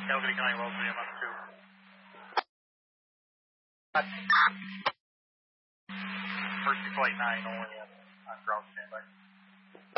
Calgary County, Wells, VMS 2. Mercy Flight 9 only on ground standby.